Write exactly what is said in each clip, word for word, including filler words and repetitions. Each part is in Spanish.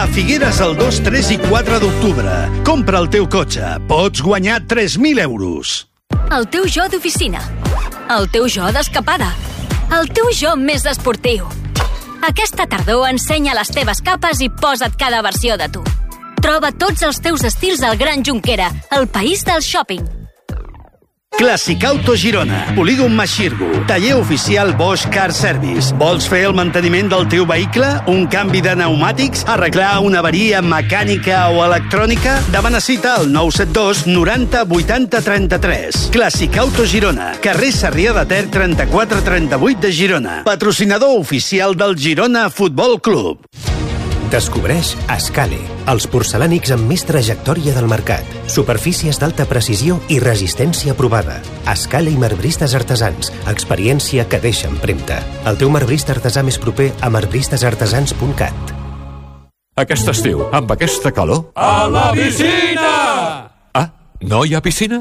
A Figueres el dos, tres i quatre d'octubre. Compra el teu cotxe. Pots guanyar tres mil euros. El teu jo d'oficina. El teu jo d'escapada. El teu jo més esportiu. Aquesta tardor ensenya les teves capes i posa't cada versió de tu. Troba tots els teus estils al Gran Junquera, el país del shopping. Clàssic Auto Girona, Polígon Maxirgo, taller oficial Bosch Car Service. Vols fer el manteniment del teu vehicle? Un canvi de pneumàtics? Arreglar una avaria mecànica o electrònica? Demana cita al nou set dos noranta vuitanta trenta-tres. Clàssic Auto Girona, carrer Sarrià de Ter trenta-quatre trenta-vuit de Girona. Patrocinador oficial del Girona Futbol Club. Descobreix Escale, els porcelànics amb més trajectòria del mercat. Superfícies d'alta precisió i resistència provada. Escale i marbristes artesans. Experiència que deixa empremta. El teu marbrista artesà més proper a marbristes artesans punt cat. Aquest estiu, amb aquesta calor... A la piscina! Ah, no hi ha piscina?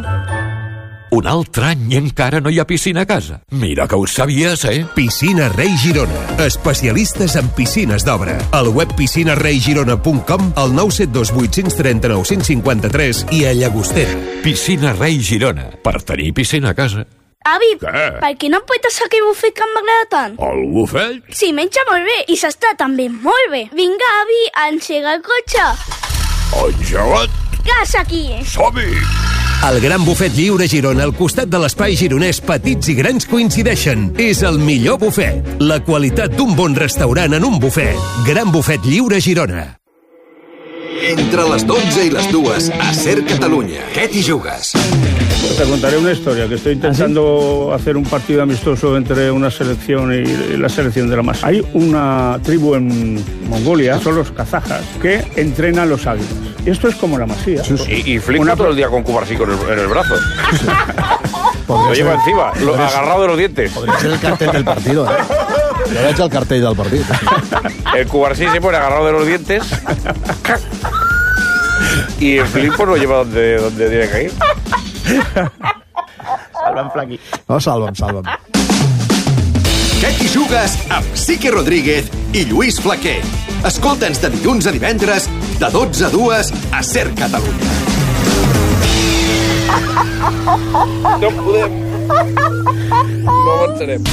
Un altre any i encara no hi ha piscina a casa. Mira que ho sabies, eh? Piscina Rei Girona. Especialistes en piscines d'obra. Al web piscina rei girona punt com, al nou set dos vuit tres zero nou cinc cinc tres i a Llagostera. Piscina Rei Girona. Per tenir piscina a casa. Avi, Què? per què no empetes aquell bufet que m'agrada tant? El bufet? Sí, menja molt bé i s'està també molt bé. Vinga, avi, engega el cotxe. Engegat? Gas aquí. Som-hi! El Gran Bufet Lliure Girona, al costat de l'espai gironès Petits i Grans coincideixen. És el millor bufet. La qualitat d'un bon restaurant en un bufet. Gran Bufet Lliure Girona. Entre les dotze i les dues, a Ser Catalunya. Què t'hi jugues? Te contaré una historia, que estoy intentando ¿Ah, sí? hacer un partido amistoso entre una selección y la selección de la masa. Hay una tribu en Mongolia, son los kazajas, que entrenan los águilas. Y esto es como la Masía. Sí, sí. Y, y flipa una... todo el día con Cubarsí con el, en el brazo. Sí. Lo lleva ser... encima, lo, ser... agarrado de los dientes. Podría ser el cartel del partido, ¿eh? Le ha hecho el cartel del partido. El Cubarsí se pone agarrado de los dientes y el Filipo lo lleva donde, donde tiene que ir. Salva'm, Flaqui. No, salva'm, salva'm. Què t'hi jugues amb Sique Rodríguez i Lluís Flaquer? Escolta'ns de dilluns a divendres, de dotze a dues, a Ser Catalunya. No podem. No avançarem.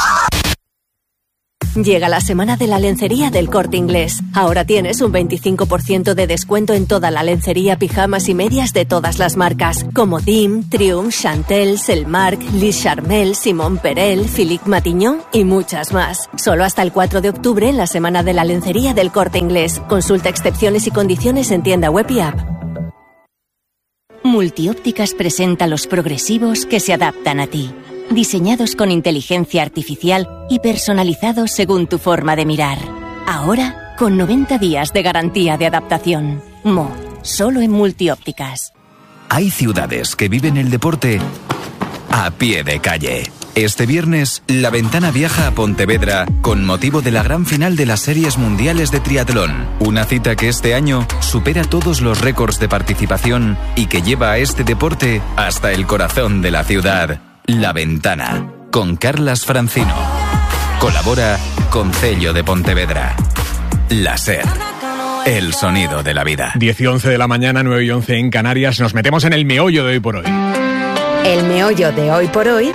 Llega la semana de la lencería del Corte Inglés. Ahora tienes un veinticinco por ciento de descuento en toda la lencería, pijamas y medias de todas las marcas, como Dim, Triumph, Chantel, Selmark, Liz Charmel, Simon Perel, Philippe Matignon y muchas más. Solo hasta el cuatro de octubre en la semana de la lencería del Corte Inglés. Consulta excepciones y condiciones en tienda web y app. Multiópticas presenta los progresivos que se adaptan a ti. Diseñados con inteligencia artificial y personalizados según tu forma de mirar. Ahora, con noventa días de garantía de adaptación. Mo, solo en Multiópticas. Hay ciudades que viven el deporte a pie de calle. Este viernes, La Ventana viaja a Pontevedra con motivo de la gran final de las Series Mundiales de Triatlón. Una cita que este año supera todos los récords de participación y que lleva a este deporte hasta el corazón de la ciudad. La Ventana, con Carlas Francino. Colabora Concello de Pontevedra. La Ser, el sonido de la vida. diez y once de la mañana, nueve y once en Canarias. Nos metemos en el meollo de hoy por hoy. El meollo de hoy por hoy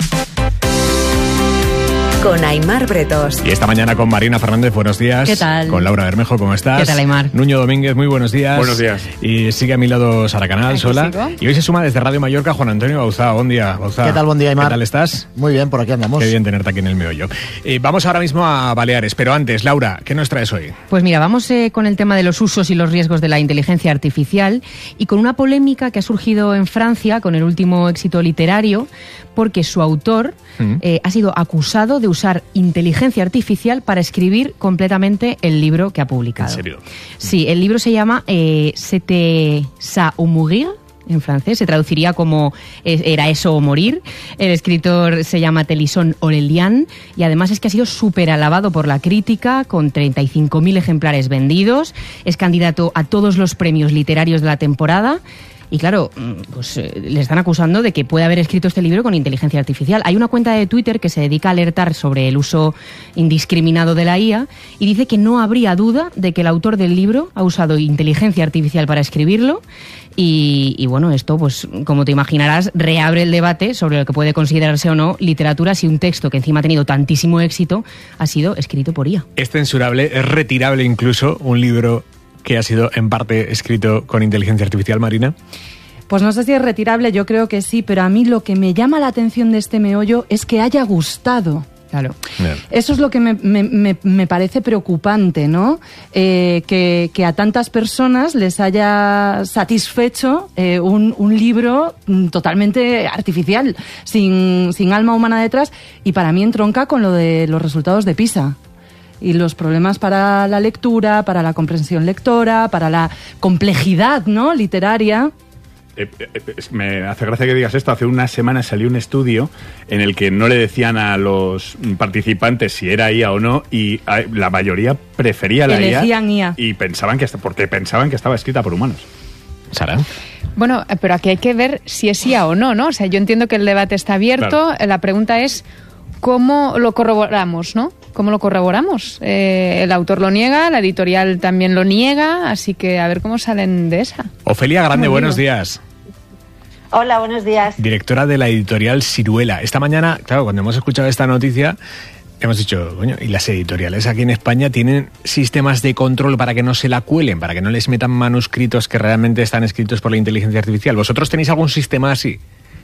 con Aimar Bretos. Y esta mañana con Marina Fernández, buenos días. ¿Qué tal? Con Laura Bermejo, ¿cómo estás? ¿Qué tal, Aimar? Nuño Domínguez, muy buenos días. Buenos días. Y sigue a mi lado Sara Canal, sola. Y hoy se suma desde Radio Mallorca Juan Antonio Bauzá. Buen día, Bauzá. ¿Qué tal? Buen día, Aimar. ¿Qué tal estás? Muy bien, por aquí andamos. Qué bien tenerte aquí en el meollo. Eh, vamos ahora mismo a Baleares, pero antes, Laura, ¿qué nos traes hoy? Pues mira, vamos eh, con el tema de los usos y los riesgos de la inteligencia artificial y con una polémica que ha surgido en Francia con el último éxito literario, porque su autor mm. eh, ha sido acusado de usar inteligencia artificial para escribir completamente el libro que ha publicado. ¿En serio? Sí, el libro se llama eh, C'était ça ou mourir, en francés, se traduciría como eh, era eso o morir. El escritor se llama Télisson Aurélien y además es que ha sido súper alabado por la crítica, con treinta y cinco mil ejemplares vendidos, es candidato a todos los premios literarios de la temporada Y claro, pues eh, le están acusando de que puede haber escrito este libro con inteligencia artificial. Hay una cuenta de Twitter que se dedica a alertar sobre el uso indiscriminado de la I A y dice que no habría duda de que el autor del libro ha usado inteligencia artificial para escribirlo. Y, y bueno, esto, pues como te imaginarás, reabre el debate sobre lo que puede considerarse o no literatura si un texto que encima ha tenido tantísimo éxito ha sido escrito por I A. Es censurable, es retirable incluso un libro que ha sido en parte escrito con inteligencia artificial, Marina. Pues no sé si es retirable, yo creo que sí, pero a mí lo que me llama la atención de este meollo es que haya gustado. Claro. Bien. Eso es lo que me, me, me, me parece preocupante, ¿no? Eh, que, que a tantas personas les haya satisfecho eh, un, un libro totalmente artificial, sin, sin alma humana detrás, y para mí entronca con lo de los resultados de PISA. Y los problemas para la lectura, para la comprensión lectora, para la complejidad, ¿no?, literaria. Eh, eh, me hace gracia que digas esto. Hace unas semanas salió un estudio en el que no le decían a los participantes si era I A o no, y la mayoría prefería la Elegían I A, I A y pensaban que porque pensaban que estaba escrita por humanos. Sara. Bueno, pero aquí hay que ver si es I A o no, ¿no? O sea, yo entiendo que el debate está abierto. Claro. La pregunta es cómo lo corroboramos, ¿no? ¿Cómo lo corroboramos? Eh, el autor lo niega, la editorial también lo niega, así que a ver cómo salen de esa. Ofelia Grande, buenos días. Hola, buenos días. Directora de la editorial Siruela. Esta mañana, claro, cuando hemos escuchado esta noticia, hemos dicho, coño, ¿y las editoriales aquí en España tienen sistemas de control para que no se la cuelen, para que no les metan manuscritos que realmente están escritos por la inteligencia artificial? ¿Vosotros tenéis algún sistema así?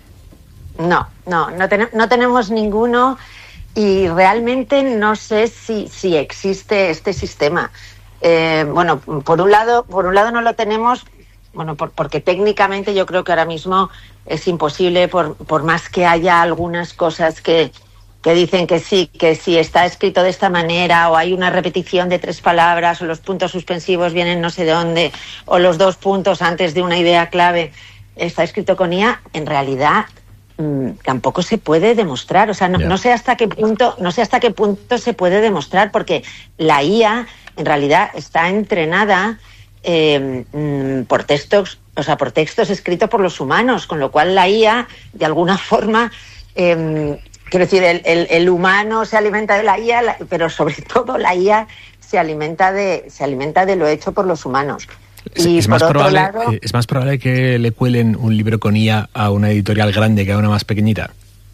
No, no, no, ten- no tenemos ninguno. Y realmente no sé si, si existe este sistema. Eh, bueno, por un lado, por un lado no lo tenemos, bueno, por, porque técnicamente yo creo que ahora mismo es imposible, por, por más que haya algunas cosas que, que dicen que sí, que si está escrito de esta manera, o hay una repetición de tres palabras, o los puntos suspensivos vienen no sé de dónde, o los dos puntos antes de una idea clave está escrito con I A, en realidad tampoco se puede demostrar, o sea, no, yeah. no sé hasta qué punto, no sé hasta qué punto se puede demostrar, porque la I A en realidad está entrenada eh, por textos, o sea, por textos escritos por los humanos, con lo cual la I A, de alguna forma, eh, quiero decir, el, el, el humano se alimenta de la I A, la, pero sobre todo la I A se alimenta de, se alimenta de lo hecho por los humanos. Y es, más probable, lado, ¿Es más probable que le cuelen un libro con I A a una editorial grande que a una más pequeñita?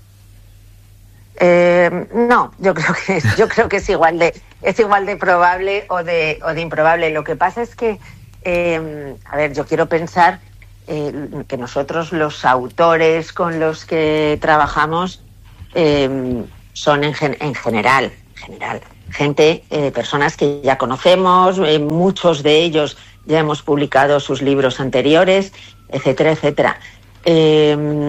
Eh, no, yo creo que es, yo creo que es igual de es igual de probable o de o de improbable. Lo que pasa es que, eh, a ver, yo quiero pensar eh, que nosotros, los autores con los que trabajamos, eh, son en, gen, en general, general gente, eh, personas que ya conocemos, eh, muchos de ellos ya hemos publicado sus libros anteriores, etcétera, etcétera. Eh,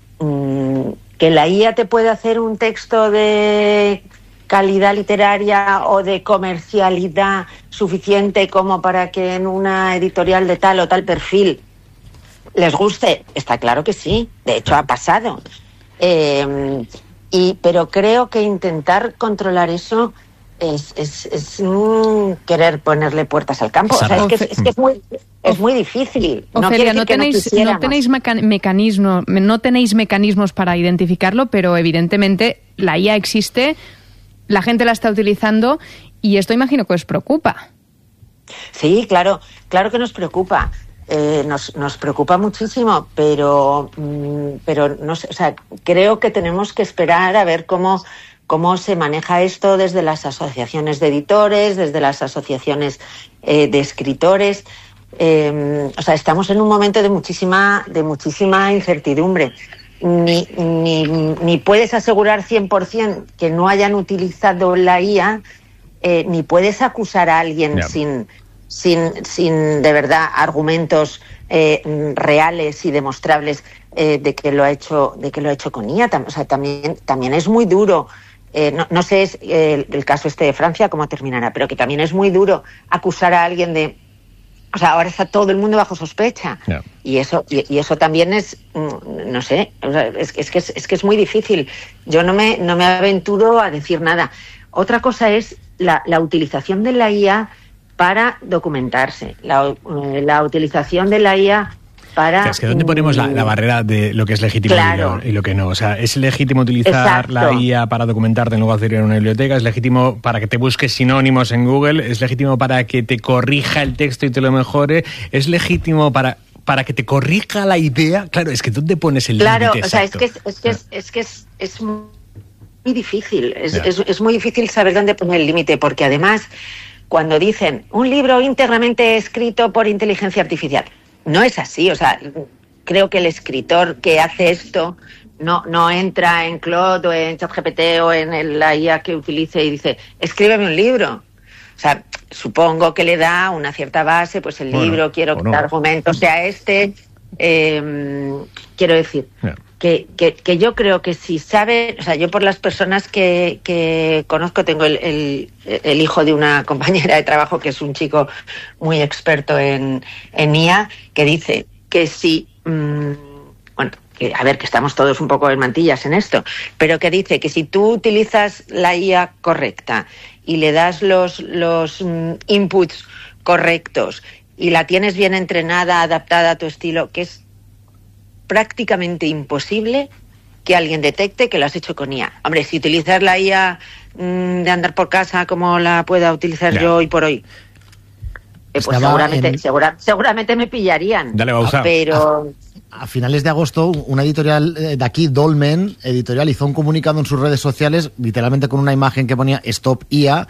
que la I A te puede hacer un texto de calidad literaria o de comercialidad suficiente como para que en una editorial de tal o tal perfil les guste, está claro que sí, de hecho ha pasado. Eh, y, pero creo que intentar controlar eso Es, es, es mm, querer ponerle puertas al campo. O sea, es, que es, es que es muy es muy difícil. Ofelia, no, no tenéis no, no tenéis meca- mecanismo, no tenéis mecanismos para identificarlo, pero evidentemente la I A existe, la gente la está utilizando y esto imagino que os preocupa. Sí, claro, claro que nos preocupa. Eh, nos, nos preocupa muchísimo, pero mm, pero no sé, o sea, creo que tenemos que esperar a ver cómo cómo se maneja esto desde las asociaciones de editores, desde las asociaciones eh, de escritores. Eh, o sea, estamos en un momento de muchísima, de muchísima incertidumbre. Ni, ni, ni puedes asegurar cien por ciento que no hayan utilizado la I A, eh, ni puedes acusar a alguien yeah. sin, sin, sin, de verdad, argumentos eh, reales y demostrables eh, de que lo ha hecho, de que lo ha hecho con I A. O sea, también, también es muy duro. Eh, no, no sé es, eh, el caso este de Francia cómo terminará, pero que también es muy duro acusar a alguien de... O sea, ahora está todo el mundo bajo sospecha. Yeah. Y eso y, y eso también es, no sé, o sea, es, es, que es, es que es muy difícil. Yo no me, no me aventuro a decir nada. Otra cosa es la, la utilización de la I A para documentarse. La, la utilización de la I A para... O sea, es que ¿dónde ponemos la, la barrera de lo que es legítimo Claro. y lo que no? O sea, ¿es legítimo utilizar Exacto. la I A para documentarte en lugar de ir a una biblioteca? ¿Es legítimo para que te busques sinónimos en Google? ¿Es legítimo para que te corrija el texto y te lo mejore? ¿Es legítimo para... para que te corrija la idea? Claro, es que ¿dónde pones el límite Claro, exacto? o sea, es que es, es, que es, es, que es, es muy difícil, es, Ya. es, es muy difícil saber dónde poner el límite, porque además, cuando dicen un libro íntegramente escrito por inteligencia artificial, no es así, o sea, creo que el escritor que hace esto no, no entra en Claude o en ChatGPT o en el, la I A que utilice y dice, escríbeme un libro. O sea, supongo que le da una cierta base, pues el Bueno, libro, quiero o que no. el argumento sea este, eh, quiero decir... Ya. Que, que, que yo creo que si sabe, o sea, yo por las personas que, que conozco, tengo el, el, el hijo de una compañera de trabajo que es un chico muy experto en, en I A, que dice que si, mmm, bueno, que, a ver, que estamos todos un poco en mantillas en esto, pero que dice que si tú utilizas la I A correcta y le das los, los mm, inputs correctos y la tienes bien entrenada, adaptada a tu estilo, que es prácticamente imposible que alguien detecte que lo has hecho con I A. Hombre, si utilizas la I A mmm, de andar por casa como la pueda utilizar Ya. yo hoy por hoy, eh, pues Estaba seguramente, en- segura- seguramente me pillarían. Dale, Bauza. Pero A finales de agosto, una editorial eh, de aquí, Dolmen Editorial, hizo un comunicado en sus redes sociales, literalmente con una imagen que ponía Stop I A,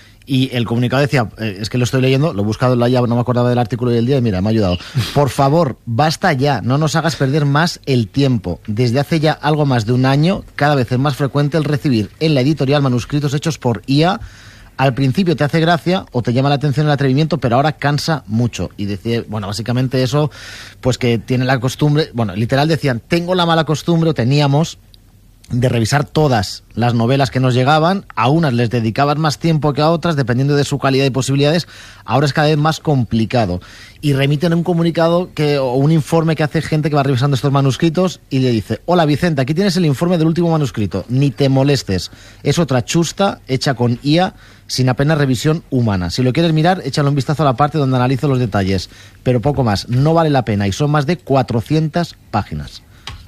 y el comunicado decía, eh, es que lo estoy leyendo, lo he buscado en la I A, no me acordaba del artículo y del día, y mira, me ha ayudado. Por favor, basta ya, no nos hagas perder más el tiempo. Desde hace ya algo más de un año, cada vez es más frecuente el recibir en la editorial manuscritos hechos por I A. Al principio te hace gracia o te llama la atención el atrevimiento, pero ahora cansa mucho. Y decía, bueno, básicamente eso, pues que tiene la costumbre, bueno, literal decían, tengo la mala costumbre, o teníamos, de revisar todas las novelas que nos llegaban. A unas les dedicaban más tiempo que a otras, dependiendo de su calidad y posibilidades. Ahora es cada vez más complicado. Y remiten un comunicado que, o un informe que hace gente que va revisando estos manuscritos y le dice, hola Vicente, aquí tienes el informe del último manuscrito, ni te molestes. Es otra chusta hecha con I A sin apenas revisión humana. Si lo quieres mirar, échale un vistazo a la parte donde analizo los detalles. Pero poco más, no vale la pena y son más de cuatrocientas páginas.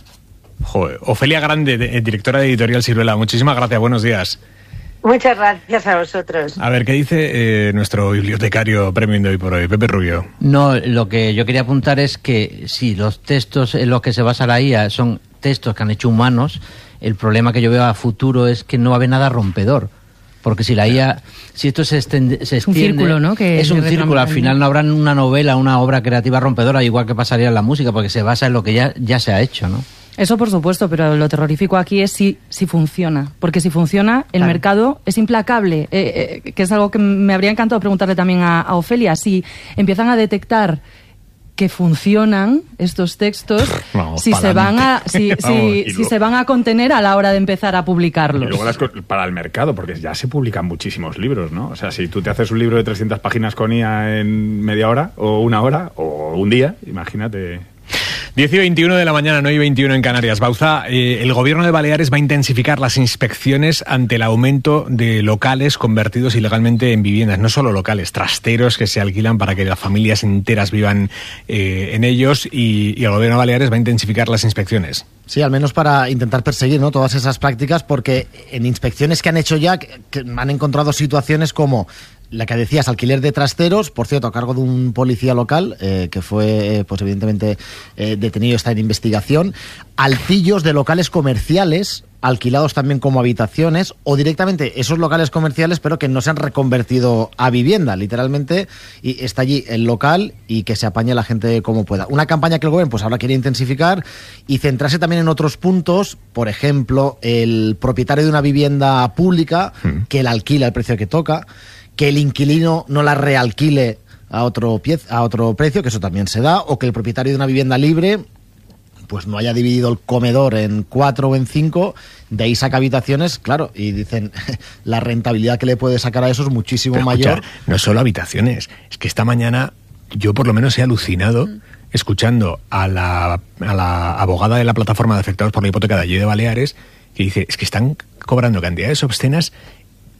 Joder. Ofelia Grande, de- directora de Editorial Siruela, muchísimas gracias, buenos días. muchas gracias a vosotros. A ver, ¿qué dice eh, nuestro bibliotecario premio de hoy por hoy, Pepe Rubio? No, lo que yo quería apuntar es que si los textos en los que se basa la I A son textos que han hecho humanos, el problema que yo veo a futuro es que no va a haber nada rompedor. Porque si la I A, si esto se extiende, se Es un extiende, círculo, ¿no? Que es un se círculo, al retroalimenta. final no habrá una novela, una obra creativa rompedora, igual que pasaría en la música, porque se basa en lo que ya, ya se ha hecho, ¿no? Eso por supuesto, pero lo terrorífico aquí es si, si funciona. Porque si funciona, el Claro. mercado es implacable. Eh, eh, que es algo que me habría encantado preguntarle también a, a Ofelia. Si empiezan a detectar que funcionan estos textos, Vamos, si se van a si, pa'lante. si- Vamos, y si luego- se van a contener a la hora de empezar a publicarlos. Y luego las co- para el mercado, porque ya se publican muchísimos libros, ¿no? O sea, si tú te haces un libro de trescientas páginas con I A en media hora, o una hora, o un día, imagínate. diez y veintiuno de la mañana, nueve y veintiuno en Canarias. Bauza, eh, el gobierno de Baleares va a intensificar las inspecciones ante el aumento de locales convertidos ilegalmente en viviendas. No solo locales, trasteros que se alquilan para que las familias enteras vivan eh, en ellos, y, y el gobierno de Baleares va a intensificar las inspecciones. Sí, al menos para intentar perseguir, ¿no?, todas esas prácticas, porque en inspecciones que han hecho ya, que, que han encontrado situaciones como la que decías, alquiler de trasteros, por cierto, a cargo de un policía local, eh, que fue, eh, pues evidentemente, eh, detenido, está en investigación, altillos de locales comerciales, alquilados también como habitaciones, o directamente esos locales comerciales, pero que no se han reconvertido a vivienda, literalmente, y está allí el local y que se apañe la gente como pueda. Una campaña que el gobierno pues ahora quiere intensificar y centrarse también en otros puntos, por ejemplo, el propietario de una vivienda pública, que la alquila al precio que toca, que el inquilino no la realquile a otro, pie, a otro precio, que eso también se da, o que el propietario de una vivienda libre pues no haya dividido el comedor en cuatro o en cinco, de ahí saca habitaciones, claro, y dicen, la rentabilidad que le puede sacar a eso es muchísimo Pero, mayor. escucha, no solo habitaciones, es que esta mañana yo por lo menos he alucinado escuchando a la, a la abogada de la plataforma de afectados por la hipoteca de allí de Baleares, que dice, es que están cobrando cantidades obscenas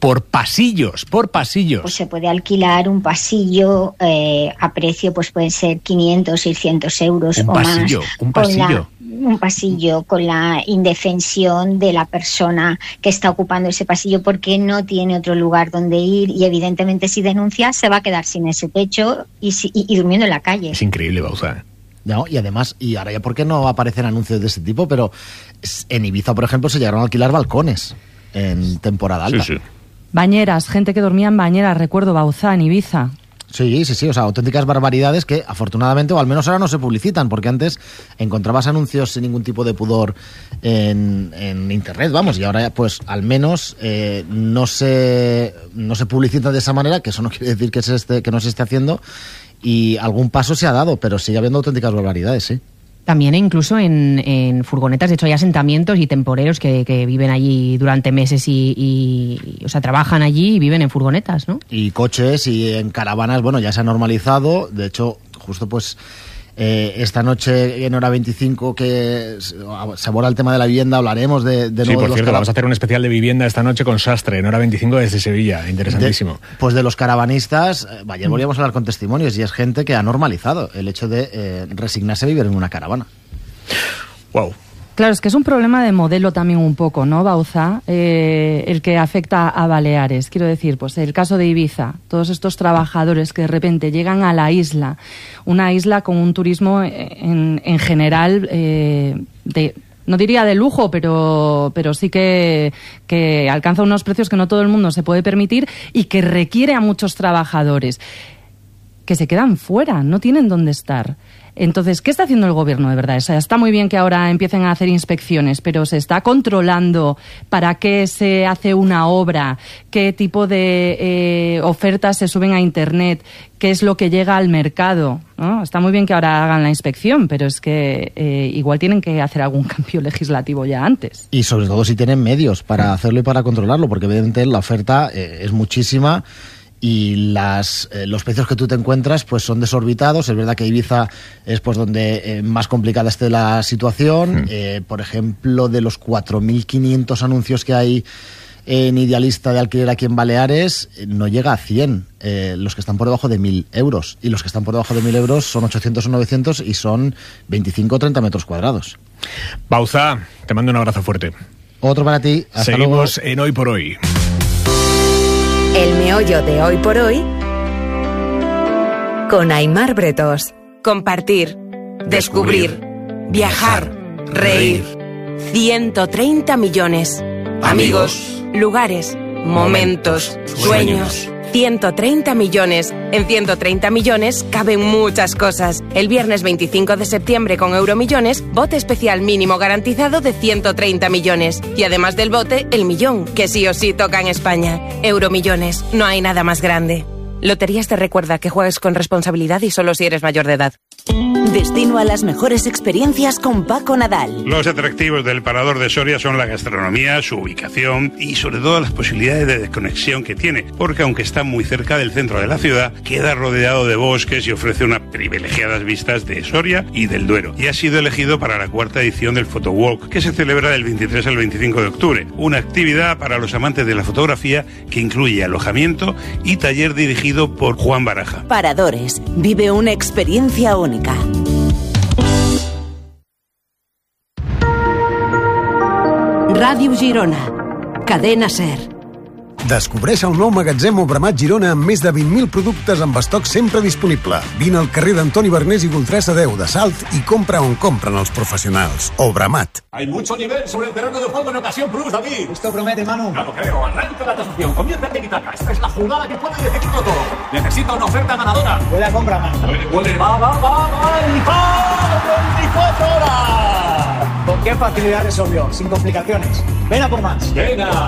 por pasillos, por pasillos. Pues se puede alquilar un pasillo eh, a precio, pues pueden ser quinientos, seiscientos euros un o pasillo, más. Un pasillo, un pasillo. Un pasillo con la indefensión de la persona que está ocupando ese pasillo porque no tiene otro lugar donde ir y evidentemente si denuncia se va a quedar sin ese techo y, si, y, y durmiendo en la calle. Es increíble, Bauza. No, y además, y ahora ya por qué no aparecen anuncios de ese tipo, pero en Ibiza, por ejemplo, se llegaron a alquilar balcones en temporada alta. Sí, sí. Bañeras, gente que dormía en bañeras, recuerdo, Bauzá, en Ibiza. Sí, sí, sí, o sea, auténticas barbaridades que afortunadamente, o al menos ahora no se publicitan, porque antes encontrabas anuncios sin ningún tipo de pudor en, en internet, vamos, y ahora pues al menos eh, no se no se publicitan de esa manera, que eso no quiere decir que, se esté, que no se esté haciendo, y algún paso se ha dado, pero sigue habiendo auténticas barbaridades, sí. También incluso en, en furgonetas, de hecho hay asentamientos y temporeros que, que viven allí durante meses y, y, o sea, trabajan allí y viven en furgonetas, ¿no? Y coches y en caravanas, bueno, ya se ha normalizado, de hecho, justo pues eh, esta noche en Hora veinticinco que se aborda el tema de la vivienda, hablaremos de, de nuevo. Sí, por de los cierto, cara... vamos a hacer un especial de vivienda esta noche con Sastre, en Hora veinticinco desde Sevilla, interesantísimo. De, pues de los caravanistas, eh, ayer volvíamos a hablar con testimonios y es gente que ha normalizado el hecho de eh, resignarse a vivir en una caravana. Wow. Claro, es que es un problema de modelo también un poco, ¿no, Bauza? Eh, el que afecta a Baleares. Quiero decir, pues el caso de Ibiza, todos estos trabajadores que de repente llegan a la isla, una isla con un turismo en, en general eh, de... no diría de lujo, pero, pero sí que, que alcanza unos precios que no todo el mundo se puede permitir y que requiere a muchos trabajadores que se quedan fuera, no tienen dónde estar. Entonces, ¿qué está haciendo el gobierno de verdad? O sea, está muy bien que ahora empiecen a hacer inspecciones, pero ¿se está controlando para qué se hace una obra? ¿Qué tipo de eh, ofertas se suben a Internet? ¿Qué es lo que llega al mercado? ¿No? Está muy bien que ahora hagan la inspección, pero es que eh, igual tienen que hacer algún cambio legislativo ya antes. Y sobre todo si tienen medios para hacerlo y para controlarlo, porque evidentemente la oferta eh, es muchísima. Y las, eh, los precios que tú te encuentras pues son desorbitados. Es verdad que Ibiza es pues donde eh, más complicada esté la situación. Mm. Eh, por ejemplo, de los cuatro mil quinientos anuncios que hay en Idealista de alquiler aquí en Baleares, eh, no llega a cien eh, los que están por debajo de mil euros. Y los que están por debajo de mil euros son ochocientos o novecientos y son veinticinco o treinta metros cuadrados. Bauza, te mando un abrazo fuerte. Otro para ti. Hasta Seguimos luego. En Hoy por Hoy. El meollo de Hoy por Hoy con Aimar Bretos. Compartir, descubrir, viajar, reír. ciento treinta millones. Amigos, lugares, momentos, sueños. ciento treinta millones. En ciento treinta millones caben muchas cosas. El viernes veinticinco de septiembre con Euromillones, bote especial mínimo garantizado de ciento treinta millones. Y además del bote, el millón, que sí o sí toca en España. Euromillones, no hay nada más grande. Loterías te recuerda que juegues con responsabilidad y solo si eres mayor de edad. Destino a las mejores experiencias con Paco Nadal. Los atractivos del Parador de Soria son la gastronomía, su ubicación y sobre todo las posibilidades de desconexión que tiene, porque aunque está muy cerca del centro de la ciudad, queda rodeado de bosques y ofrece unas privilegiadas vistas de Soria y del Duero. Y ha sido elegido para la cuarta edición del Photowalk, que se celebra del veintitrés al veinticinco de octubre, una actividad para los amantes de la fotografía que incluye alojamiento y taller dirigido por Juan Baraja. Paradores, vive una experiencia única. Ràdio Girona, Cadena Ser. Descobreix el nou magatzem Obramat Girona amb més de vint mil productes amb estoc sempre disponible. Vine al carrer d'Antoni Bernés i Goltresa deu de Salt i compra on compren els professionals. Obramat. Hay mucho nivel sobre el terreno de juego en Ocasión Plus, David. Esto promete, Manu. Claro, creo. Arranca la tasación. Comienza el tiki-taka. Esta es la jugada que puede decidirlo todo. Necesita una oferta ganadora. Puede a compra, Manu. Puede, puede. Va, va, va, va. ¡Y va! veinticuatro horas. ¿Con qué facilidad resolvió? Sin complicaciones. Ven a por más. Venga.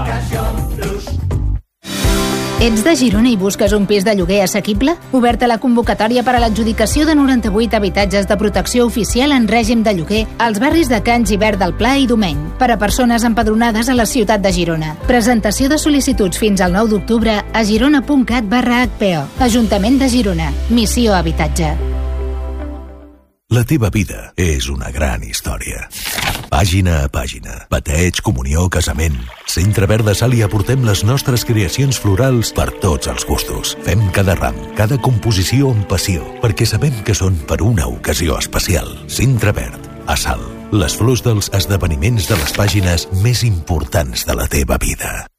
Ets de Girona i busques un pis de lloguer assequible? Oberta la convocatòria per a l'adjudicació de noranta-vuit habitatges de protecció oficial en règim de lloguer als barris de Can Gibert del Pla i Domeny, per a persones empadronades a la ciutat de Girona. Presentació de sol·licituds fins al nou d'octubre a girona.cat barra H P O. Ajuntament de Girona. Missió Habitatge. La teva vida és una gran història. Pàgina a pàgina, bateig, comunió, casament. Centre Verd de Sàlia aportem les nostres creacions florals per tots els gustos. Fem cada ram, cada composició amb passió, perquè sabem que són per una ocasió especial. Centre Verd, a Salt. Les flors dels esdeveniments de les pàgines més importants de la teva vida.